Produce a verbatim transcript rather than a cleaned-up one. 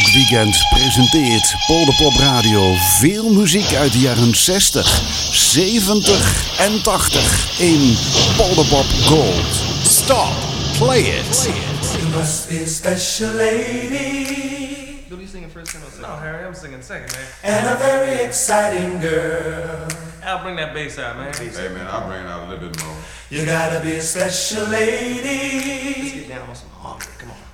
Elk weekend presenteert Polderpop Radio veel muziek uit de jaren zestig, zeventig en tachtig in Polderpop Gold. Stop, play it. You must be a special lady. Do you singing first and No, Harry, I'm singing second, man. And a very exciting girl. I'll bring that bass out, man. Hey man, I'll bring it out a little bit more. You gotta be a special lady. Let's get down on some harmony. Come on.